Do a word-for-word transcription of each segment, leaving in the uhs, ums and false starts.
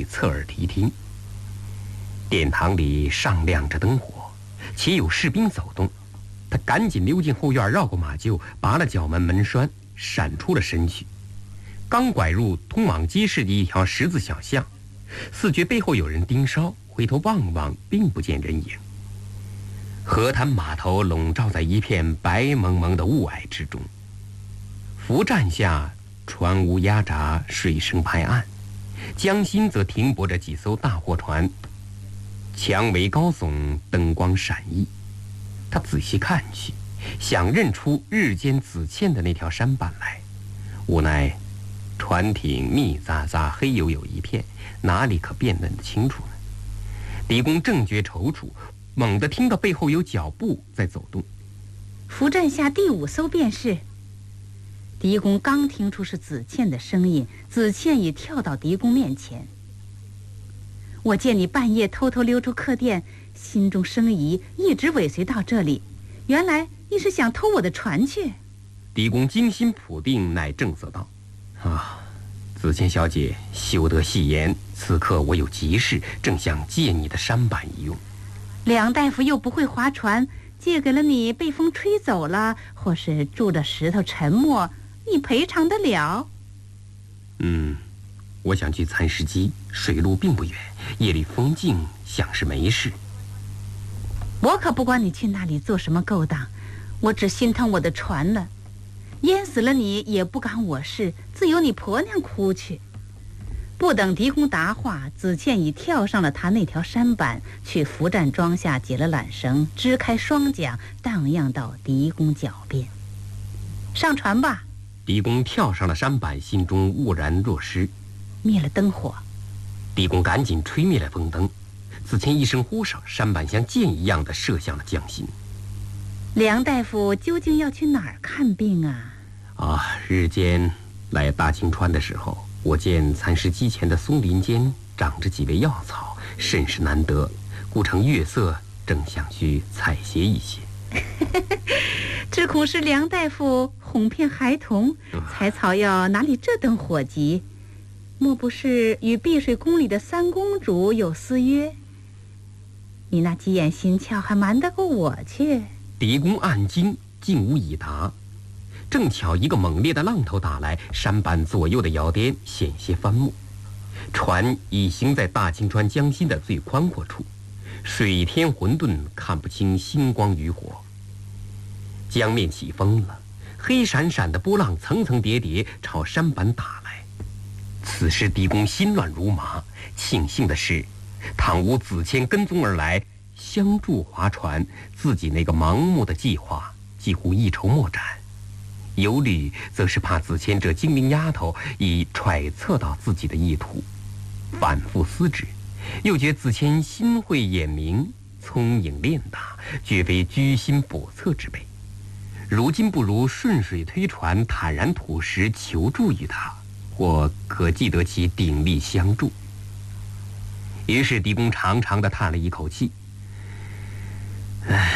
去侧耳谛听。殿堂里尚亮着灯火，且有士兵走动。他赶紧溜进后院，绕过马厩，拔了角门门栓，闪出了身去。刚拐入通往街市的一条十字小巷，似觉背后有人盯梢，回头望望，并不见人影。河滩码头笼罩在一片白蒙蒙的雾霭之中，浮栈下船坞压闸，水声拍岸，江心则停泊着几艘大货船，墙围高耸，灯光闪熠。他仔细看去，想认出日间子倩的那条舢板来，无奈船艇密匝匝，黑黝黝一片，哪里可辨认得清楚呢？狄公正觉踌躇，猛地听到背后有脚步在走动。 浮栈下第五艘便是。狄公刚听出是子倩的声音，子倩已跳到狄公面前。我见你半夜偷偷溜出客店，心中生疑，一直尾随到这里，原来你是想偷我的船去。 狄公精心卜定，乃正色道：啊，子倩小姐，休得戏言，此刻我有急事，正想借你的舢板一用。 梁大夫又不会划船，借给了你被风吹走了，或是住着石头沉没，你赔偿得了？ 嗯，我想去蚕食矶，水路并不远，夜里风静，想是没事。 我可不管你去那里做什么勾当，我只心疼我的船了。淹死了你也不干我事，自由你婆娘哭去。不等狄公答话，子倩已跳上了他那条舢板，去浮栈桩下解了缆绳，支开双桨，荡漾到狄公脚边。上船吧。 狄公跳上了舢板，心中兀然若失。 灭了灯火。 狄公赶紧吹灭了风灯，子倩一声呼哨，舢板像箭一样的射向了江心。 梁大夫究竟要去哪儿看病啊？ 啊，日间来大清川的时候，我见蚕食矶前的松林间长着几味药草，甚是难得，故乘月色，正想去采撷一些。 只恐是梁大夫哄骗孩童，采草药哪里这等火急？莫不是与碧水宫里的三公主有私约？你那鸡眼心窍还瞒得过我去？ 狄公暗惊，竟无以答。正巧一个猛烈的浪头打来，舢板左右的摇颠险些翻没，船已行在大清川江心的最宽阔处，水天混沌，看不清星光与火。江面起风了，黑闪闪的波浪层层叠叠朝舢板打来。此时狄公心乱如麻，庆幸的是，倘无子谦跟踪而来，相助划船，自己那个盲目的计划几乎一筹莫展。忧虑则是怕子谦这精灵丫头已揣测到自己的意图，反复思之，又觉子谦心慧眼明，聪颖练达，绝非居心叵测之辈。如今不如顺水推船，坦然吐实，求助于他，或可记得其鼎力相助。于是狄公长长的叹了一口气，唉，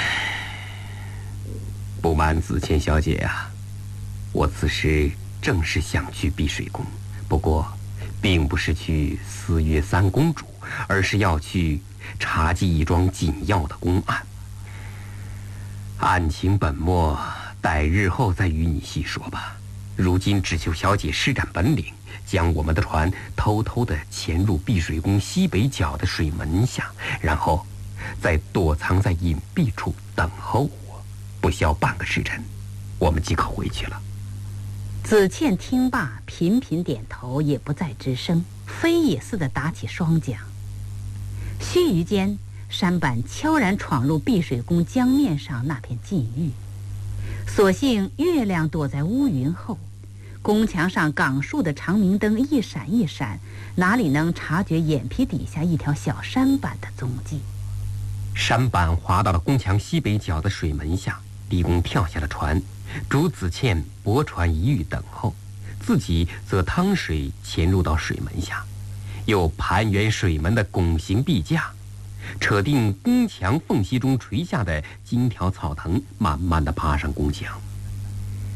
不瞒子谦小姐啊，我此时正是想去碧水宫，不过并不是去私约三公主，而是要去查缉一桩紧要的公案。案情本末，待日后再与你细说吧。如今只求小姐施展本领，将我们的船偷偷地潜入碧水宫西北角的水门下，然后再躲藏在隐蔽处等候我，不消半个时辰，我们即可回去了。 子倩听罢，频频点头，也不再吱声，飞也似的打起双桨。须臾间，舢板悄然闯入碧水宫江面上那片禁域。所幸月亮躲在乌云后，宫墙上岗树的长明灯一闪一闪，哪里能察觉眼皮底下一条小舢板的踪迹？ 舢板滑到了宫墙西北角的水门下，狄公跳下了船，主子倩泊船一隅等候，自己则趟水潜入到水门下，又盘圆水门的拱形壁架，扯定宫墙缝隙中垂下的金条草藤，慢慢地爬上宫墙。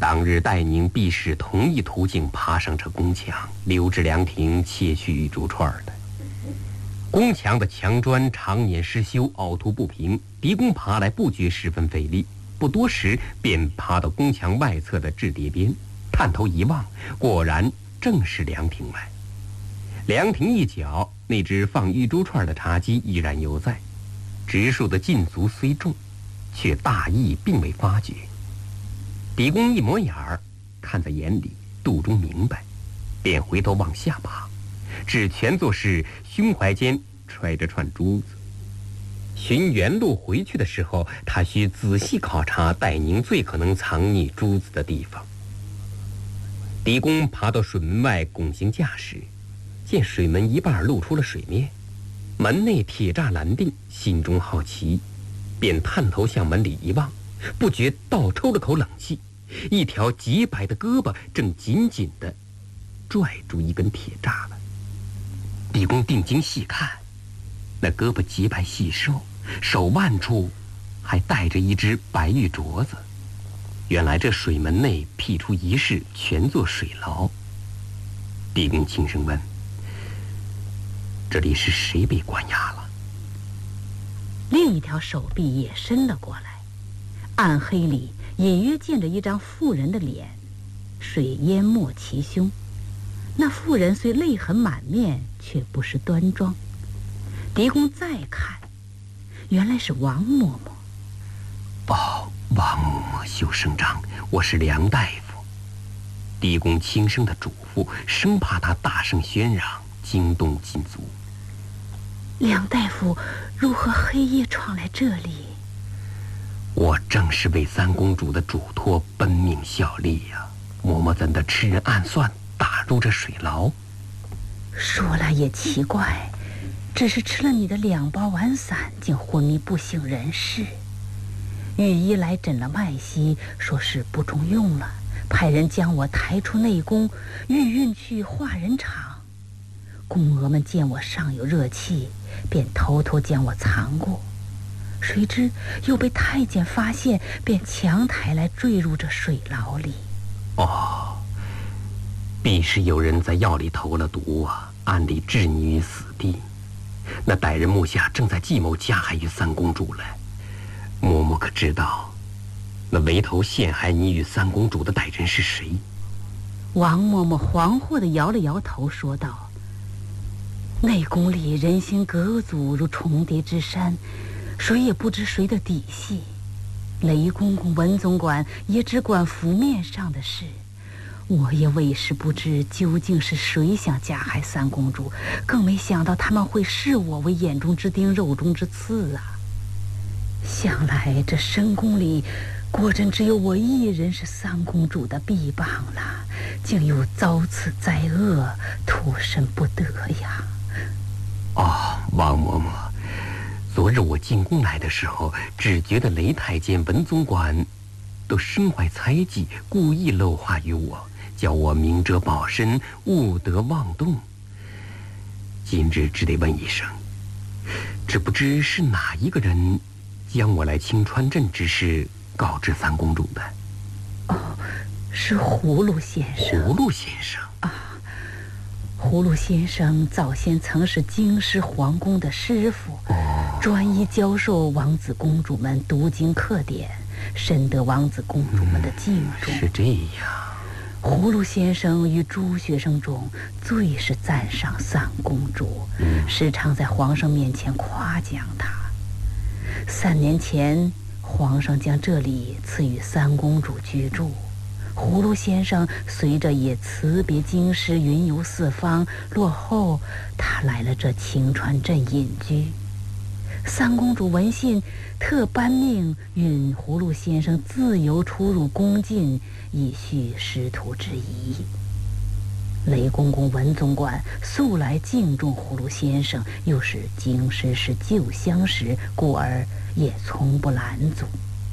当日戴宁必是同一途径爬上这宫墙，溜至凉亭窃取玉珠串的。宫墙的墙砖常年失修，凹凸不平，狄公爬来不觉十分费力，不多时便爬到宫墙外侧的雉叠边，探头一望，果然正是凉亭外。凉亭一角，那只放玉珠串的茶几依然犹在，植树的禁足虽重，却大意并未发觉。狄公一抹眼儿，看在眼里，肚中明白，便回头往下爬，只全作是胸怀间揣着串珠子。寻原路回去的时候，他需仔细考察戴宁最可能藏匿珠子的地方。狄公爬到水门外拱形架时，见水门一半露出了水面，门内铁栅拦定，心中好奇，便探头向门里一望，不觉倒抽了口冷气，一条洁白的胳膊正紧紧地拽住一根铁栅栏。狄公定睛细看，那胳膊洁白细瘦，手腕处还带着一只白玉镯子。原来这水门内辟出一室，全作水牢。狄公轻声问：“这里是谁被关押了？” 另一条手臂也伸了过来，暗黑里隐约见着一张妇人的脸，水淹没其胸。那妇人虽泪痕满面，却不失端庄。狄公再看，原来是王嬷嬷。 哦，王嬷嬷休声张，我是梁大夫。狄公轻声的嘱咐，生怕他大声喧嚷，惊动禁足。 梁大夫如何黑夜闯来这里？ 我正是为三公主的嘱托奔命效力呀、啊！嬷嬷怎的吃人暗算，打入这水牢？ 说来也奇怪，只是吃了你的两包丸散，竟昏迷不省人事。御医来诊了脉息，说是不中用了，派人将我抬出内宫，欲运去化人场。宫娥们见我尚有热气，便偷偷将我藏过，谁知又被太监发现，便强抬来坠入这水牢里。 哦，必是有人在药里投了毒啊，暗里置你于死地。那歹人目下正在计谋加害于三公主了。嬷嬷可知道那围头陷害你与三公主的歹人是谁？ 王嬷嬷惶惑地摇了摇头，说道：“内宫里人心隔阻如重叠之山，谁也不知谁的底细。雷公公、文总管也只管浮面上的事，我也委实不知究竟是谁想加害三公主，更没想到他们会视我为眼中之钉、肉中之刺啊！想来这深宫里果真只有我一人是三公主的臂膀了，竟又遭此灾厄，脱身不得呀！” 哦，王嬷嬷，昨日我进宫来的时候，只觉得雷太监、文总管都身怀猜忌，故意漏话于我，叫我明哲保身，勿得妄动。今日只得问一声，只不知是哪一个人将我来清川镇之事告知三公主的？ 哦，是葫芦先生。 葫芦先生啊，葫芦先生早先曾是京师皇宫的师傅，哦，专一教授王子公主们读经课典，深得王子公主们的敬重。 嗯，是这样。 葫芦先生与诸学生中最是赞赏三公主，嗯，时常在皇上面前夸奖她。三年前，皇上将这里赐予三公主居住。葫芦先生随着也辞别京师，云游四方，落后他来了这晴川镇隐居。三公主闻信，特颁命允葫芦先生自由出入宫禁，以叙师徒之谊。雷公公、文总管素来敬重葫芦先生，又是京师是旧相识，故而也从不拦阻。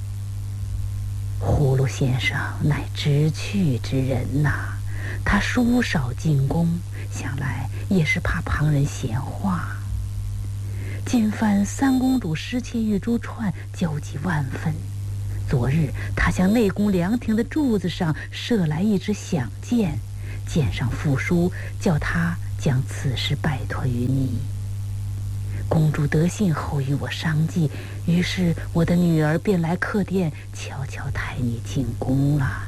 葫芦先生乃知趣之人呐、啊，他书少进宫，想来也是怕旁人闲话。今番三公主失窃玉珠串，焦急万分， 昨日他向内宫凉亭的柱子上射来一支响箭，箭上附书，叫他将此事拜托于你。公主得信后与我商计，于是我的女儿便来客店悄悄抬你进宫了。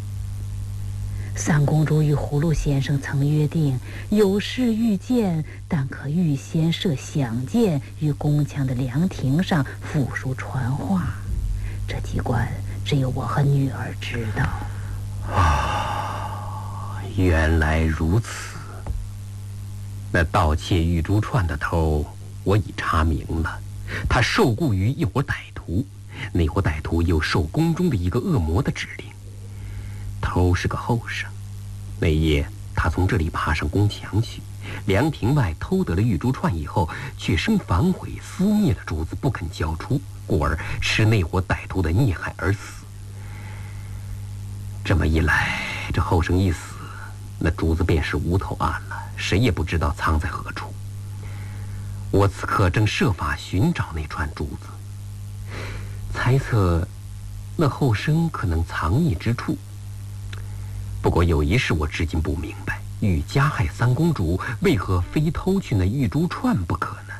三公主与葫芦先生曾约定，有事御见，但可预先设响箭于宫墙的凉亭上附书传话。这机关只有我和女儿知道。 啊，原来如此。那盗窃玉珠串的偷，我已查明了，他受雇于一伙歹徒，那伙歹徒又受宫中的一个恶魔的指令。偷是个后生，那夜他从这里爬上宫墙去，凉亭外偷得了玉珠串以后，却生反悔，撕灭了珠子，不肯交出，故而吃那伙歹徒的溺害而死。这么一来，这后生一死，那珠子便是无头案了，谁也不知道藏在何处。我此刻正设法寻找那串珠子，猜测那后生可能藏匿之处。不过有一事我至今不明白，欲加害三公主，为何非偷去那玉珠串不可呢？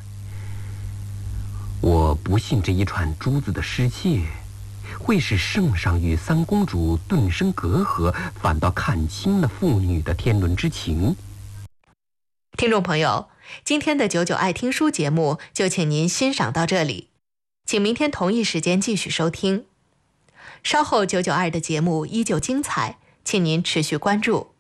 我不信这一串珠子的失窃会使圣上与三公主顿生隔阂，反倒看清了父女的天伦之情。 听众朋友，今天的九九爱听书节目就请您欣赏到这里，请明天同一时间继续收听。稍后九九二的节目依旧精彩，请您持续关注。